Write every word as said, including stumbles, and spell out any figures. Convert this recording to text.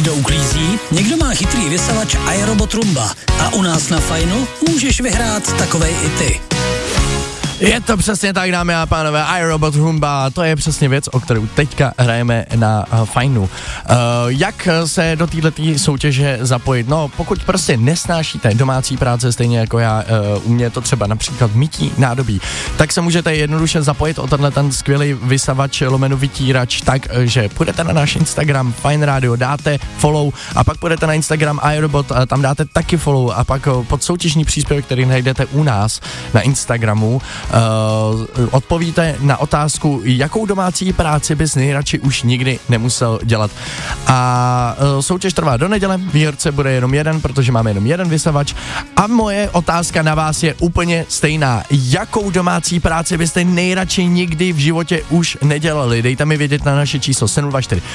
Někdo uklízí, někdo má chytrý vysavač iRobot Roomba a u nás na Fajnu můžeš vyhrát takovej i ty. Je to přesně tak, dámy a pánové, iRobot Roomba, to je přesně věc, o kterou teďka hrajeme na uh, Fajnu. Uh, jak se do této soutěže zapojit? No, pokud prostě nesnášíte domácí práce stejně jako já, uh, u mě to třeba například mytí nádobí, tak se můžete jednoduše zapojit o tenhle ten skvělý vysavač lomeno vytírač tak, že půjdete na náš Instagram Fine Radio, dáte follow a pak půjdete na Instagram iRobot, tam dáte taky follow a pak pod soutěžní příspěvek, který najdete u nás na Instagramu, Uh, odpovíte na otázku, jakou domácí práci bys nejradši už nikdy nemusel dělat. A uh, soutěž trvá do neděle, výherce bude jenom jeden, protože máme jenom jeden vysavač. A moje otázka na vás je úplně stejná. Jakou domácí práci byste nejradši nikdy v životě už nedělali? Dejte mi vědět na naše číslo sedm dva čtyři